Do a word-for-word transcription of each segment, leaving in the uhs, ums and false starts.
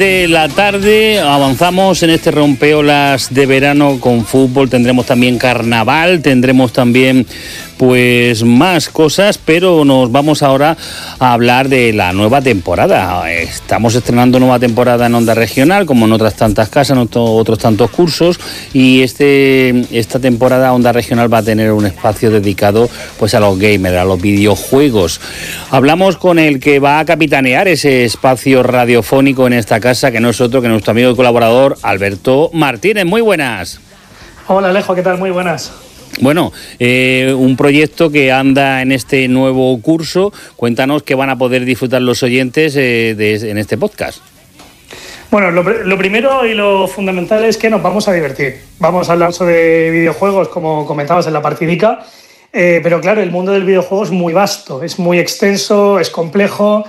De la tarde avanzamos en este rompeolas de verano con fútbol, tendremos también carnaval, tendremos también pues más cosas, pero nos vamos ahora a hablar de la nueva temporada. Estamos estrenando nueva temporada en Onda Regional, como en otras tantas casas, en otro, otros tantos cursos, y este esta temporada Onda Regional va a tener un espacio dedicado pues a los gamers, a los videojuegos. Hablamos con el que va a capitanear ese espacio radiofónico en esta casa, que no es otro que nuestro amigo y colaborador Alberto Martínez. Muy buenas. Hola Alejo, ¿qué tal? Muy buenas. Bueno, eh, un proyecto que anda en este nuevo curso. Cuéntanos qué van a poder disfrutar los oyentes eh, de, en este podcast. Bueno, lo, lo primero y lo fundamental es que nos vamos a divertir. Vamos a hablar sobre videojuegos, como comentabas en la partidica, eh, pero claro, el mundo del videojuego es muy vasto, es muy extenso, es complejo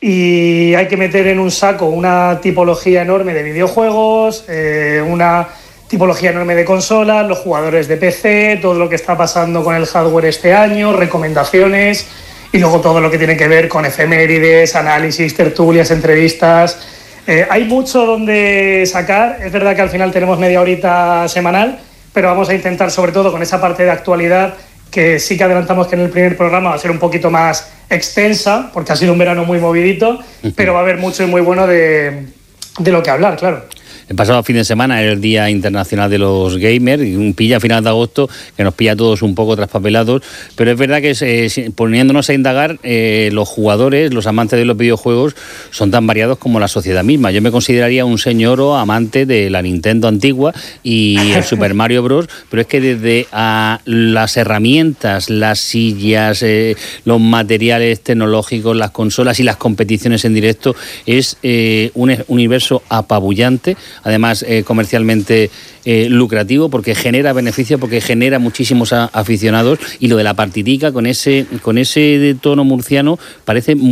y hay que meter en un saco una tipología enorme de videojuegos, eh, una tipología enorme de consolas, los jugadores de P C, todo lo que está pasando con el hardware este año, recomendaciones y luego todo lo que tiene que ver con efemérides, análisis, tertulias, entrevistas. Eh, hay mucho donde sacar. Es verdad que al final tenemos media horita semanal, pero vamos a intentar, sobre todo con esa parte de actualidad, que sí que adelantamos que en el primer programa va a ser un poquito más extensa, porque ha sido un verano muy movidito, pero va a haber mucho y muy bueno de, de lo que hablar, claro. El pasado fin de semana era el Día Internacional de los Gamers, un pilla a final de agosto que nos pilla a todos un poco traspapelados, pero es verdad que eh, poniéndonos a indagar, eh, los jugadores, los amantes de los videojuegos son tan variados como la sociedad misma. Yo me consideraría un señor o amante de la Nintendo antigua y el Super Mario Bros., pero es que desde a las herramientas, las sillas, eh, los materiales tecnológicos, las consolas y las competiciones en directo, es eh, un universo apabullante. Además, eh, comercialmente eh, lucrativo, porque genera beneficios, porque genera muchísimos a, aficionados, y lo de la partidica con ese con ese tono murciano parece muy